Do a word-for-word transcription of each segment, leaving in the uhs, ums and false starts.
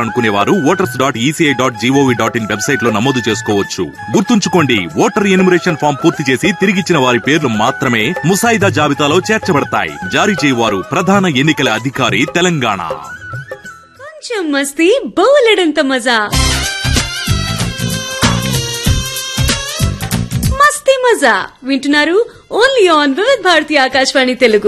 చేయాలనుకునే వారు voters dot ECI dot GOV dot in website లో నమోదు చేసుకోవచ్చు. గుర్తుంచుకోండి, ఓటర్ ఎన్యుమరేషన్ ఫామ్ పూర్తి చేసి తిరిగిచ్చిన వారి పేర్లు మాత్రమే ముసాయిదా జాబితాలో చేర్చబడతాయి. జారీ చేయవారు ప్రధాన ఎన్నికల అధికారి, తెలంగాణ. కొంచెం మస్తీ బోలెడంత మజా, మస్తీ మజా వింటున్నారు ఓన్లీ ఆన్ వివిధ భారతి ఆకాశవాణి తెలుగు.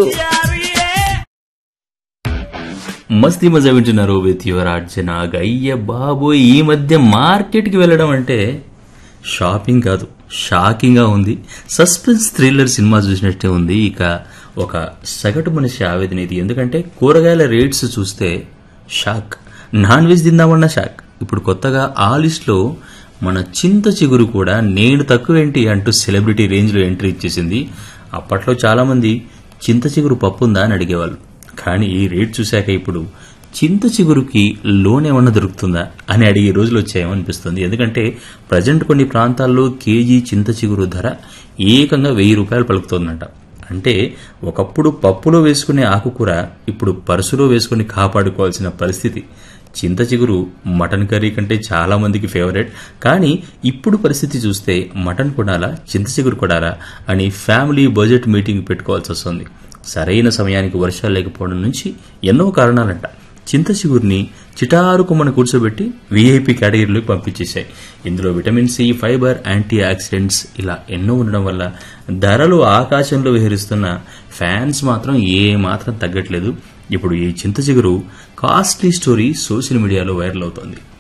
మస్తీ మజా వింటున్నారు విత్ యువర్ అర్జన. అయ్య బాబోయ్, ఈ మధ్య మార్కెట్ కి వెళ్ళడం అంటే షాపింగ్ కాదు, షాకింగ్ గా ఉంది. సస్పెన్స్ థ్రిల్లర్ సినిమా చూసినట్టే ఉంది. ఇక ఒక సగటు మనిషి ఆవేదన ఇది. ఎందుకంటే కూరగాయల రేట్స్ చూస్తే షాక్, నాన్ వెజ్ తిందామన్న షాక్. ఇప్పుడు కొత్తగా ఆ లిస్ట్ లో మన చింత చిగురు కూడా నేను తక్కువేంటి అంటూ సెలబ్రిటీ రేంజ్ లో ఎంట్రీ ఇచ్చేసింది. అప్పట్లో చాలా మంది చింత చిగురు పప్పు ఉందా అని అడిగేవాళ్ళు. కానీ ఈ రేట్ చూశాక ఇప్పుడు చింత చిగురుకి లోన్ ఏమన్నా దొరుకుతుందా అని అడిగే రోజులు వచ్చాయేమో అనిపిస్తుంది. ఎందుకంటే ప్రజెంట్ కొన్ని ప్రాంతాల్లో కేజీ చింత చిగురు ధర ఏకంగా వెయ్యి రూపాయలు పలుకుతోందంట. అంటే ఒకప్పుడు పప్పులో వేసుకునే ఆకుకూర ఇప్పుడు పరుసులో వేసుకుని కాపాడుకోవాల్సిన పరిస్థితి. చింత చిగురు మటన్ కర్రీ కంటే చాలా మందికి ఫేవరెట్. కానీ ఇప్పుడు పరిస్థితి చూస్తే మటన్ కొనాలా, చింత చిగురు కొనాలా అని ఫ్యామిలీ బడ్జెట్ మీటింగ్ పెట్టుకోవాల్సి వస్తుంది. సరైన సమయానికి వర్షాలు లేకపోవడం నుంచి ఎన్నో కారణాలంట చింత చిగురిని చిటారు కొమ్మను కూర్చోబెట్టి వీఐపీ కేటగిరీలోకి పంపించేశాయి. ఇందులో vitamin C, fibre, anti oxidants ఇలా ఎన్నో ఉండడం వల్ల ధరలు ఆకాశంలో విహరిస్తున్న ఫ్యాన్స్ మాత్రం ఏ మాత్రం తగ్గట్లేదు. ఇప్పుడు ఈ చింత చిగురు కాస్ట్లీ స్టోరీ సోషల్ మీడియాలో వైరల్ అవుతోంది.